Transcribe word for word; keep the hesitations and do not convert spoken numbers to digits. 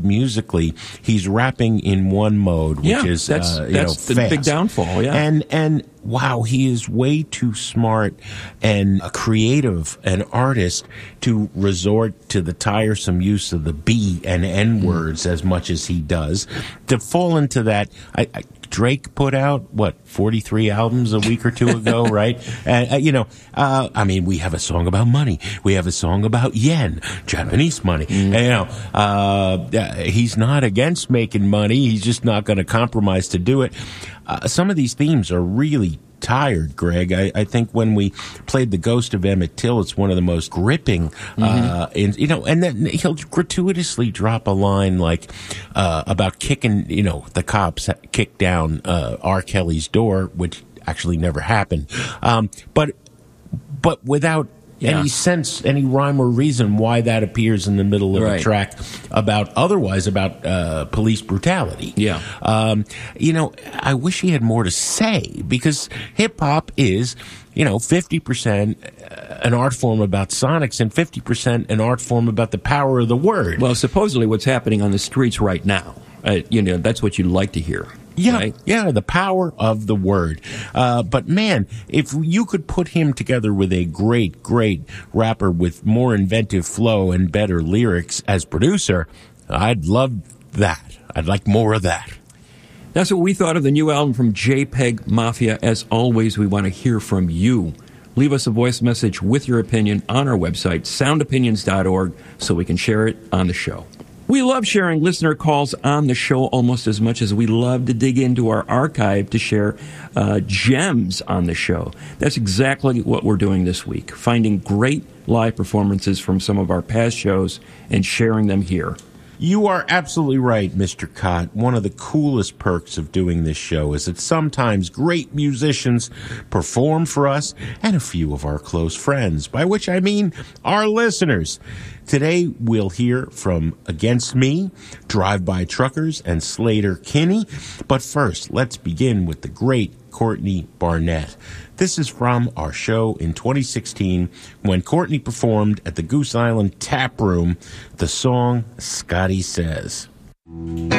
musically, he's rapping in one mode, which yeah, is that's, uh, you that's know, the fast. big downfall. Yeah, and and wow, he is way too smart and a creative, an artist to resort to the tiresome use of the B and N words mm. as much as he does. To fall into that, I, I Drake put out, what, forty-three albums a week or two ago, right? And, uh, you know, uh, I mean, we have a song about money. We have a song about yen, Japanese money. Mm. And, you know, uh, he's not against making money. He's just not going to compromise to do it. Uh, some of these themes are really tired, Greg. I, I think when we played The Ghost of Emmett Till, it's one of the most gripping, mm-hmm. uh, in, you know, and then he'll gratuitously drop a line like, uh, about kicking, you know, the cops kicked down, uh, R. Kelly's door, which actually never happened. Um, but, but without yeah. any sense, any rhyme or reason why that appears in the middle of right. a track about otherwise about uh, police brutality. Yeah. Um, you know, I wish he had more to say, because hip hop is, you know, fifty percent an art form about sonics and fifty percent an art form about the power of the word. Well, supposedly what's happening on the streets right now, uh, you know, that's what you'd like to hear. Yeah, right? yeah, the power of the word. Uh, but man, if you could put him together with a great, great rapper with more inventive flow and better lyrics as producer, I'd love that. I'd like more of that. That's what we thought of the new album from JPEG Mafia. As always, we want to hear from you. Leave us a voice message with your opinion on our website, sound opinions dot org, so we can share it on the show. We love sharing listener calls on the show almost as much as we love to dig into our archive to share uh, gems on the show. That's exactly what we're doing this week, finding great live performances from some of our past shows and sharing them here. You are absolutely right, Mister Cott. One of the coolest perks of doing this show is that sometimes great musicians perform for us and a few of our close friends, by which I mean our listeners. Today, we'll hear from Against Me, Drive-By Truckers, and Slater Kinney. But first, let's begin with the great Courtney Barnett. This is from our show in twenty sixteen when Courtney performed at the Goose Island Tap Room the song Scotty Says.